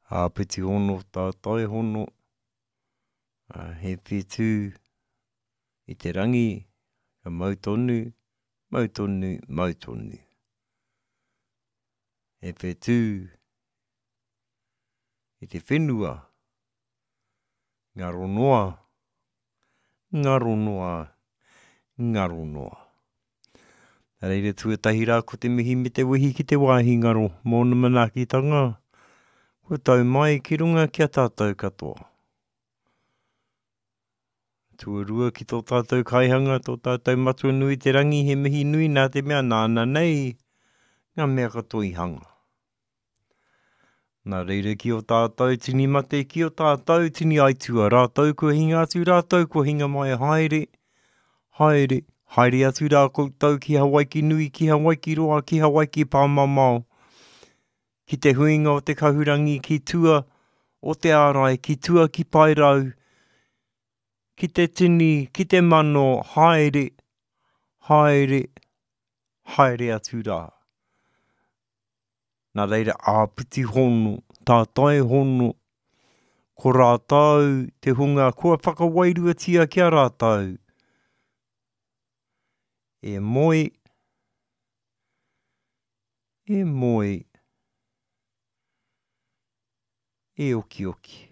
Piti hono, tātai hono, he whetū i te rangi, ka mautonu, mautonu, mautonu. He whetū i te whenua, ngaro noa, ngaro noa, ngaro noa. Reira tuatahi rā ko te mihi me te wehi ki te wāhi ngaro, mōna manaakitanga, kua tau mai ki runga ki a tātou katoa. Tuarua ki tō tātou kaihanga, tō tātou matua nui te rangi, he mihi nui nā te mea nāna nei, ngā mea katoa i hanga. Nā reira ki o tātou, tini mate ki o tātou, tini aitua rātou, kua hinga atu rātou, kua hinga mai haere, haere, haere atu rā koutou ki Hawaii ki nui, ki Hawaii ki roa, ki Hawaii ki pāmamao. Ki te huinga o te kahurangi, ki tua o te ārai, ki tua ki pairau, ki te tini, ki te mano, haere, haere, haere atu rā. Nā reira, āpiti hono, tātai hono, ko rātou, te hunga, kua whakawairua kia rātou. E moi, e moi, e oki oki.